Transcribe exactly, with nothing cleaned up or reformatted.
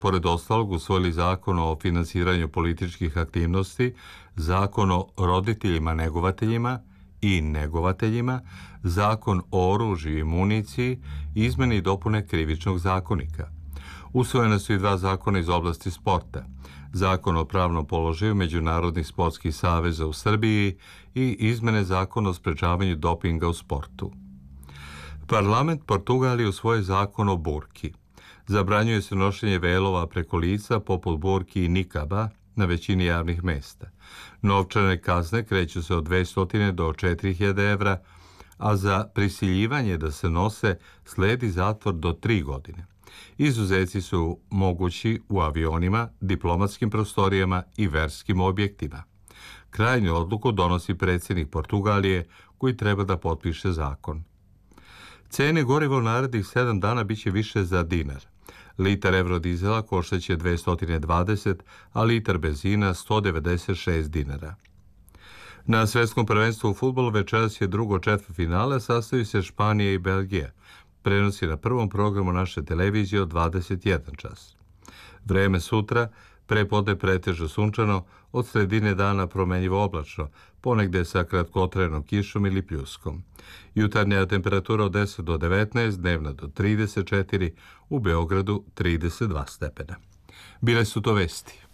pored ostalog, usvojili zakon o finansiranju političkih aktivnosti, zakon o roditeljima negovateljima i negovateljima, zakon o oružju i municiji, izmene i dopune Krivičnog zakonika. Usvojene su i dva zakona iz oblasti sporta, zakon o pravnom položaju Međunarodnih sportskih saveza u Srbiji i izmene zakona o sprečavanju dopinga u sportu. Parlament Portugalije usvojio zakon o burki. Zabranjuje se nošenje velova preko lica poput burki i nikaba na većini javnih mesta. Novčane kazne kreću se od dvesta do četiri hiljade evra, a za prisiljivanje da se nose sledi zatvor do tri godine. Izuzeci su mogući u avionima, diplomatskim prostorijama i verskim objektima. Krajnju odluku donosi predsjednik Portugalije, koji treba da potpiše zakon. Cene goriva u narednih sedam dana biće više za dinar. Litar evrodizela koštaće dvesta dvadeset, a litar benzina sto devedeset šest dinara. Na svetskom prvenstvu u fudbalu večeras je drugo četvrtfinale, sastoji se Španija i Belgija. Prenosi na prvom programu naše televizije od dvadeset jedan čas. Vreme sutra, prepodne pretežno sunčano, od sredine dana promenjivo oblačno, ponegde sa kratkotrajnom kišom ili pljuskom. Jutarnja temperatura od deset do devetnaest, dnevna do trideset četiri, u Beogradu trideset dva stepena. Bile su to vesti.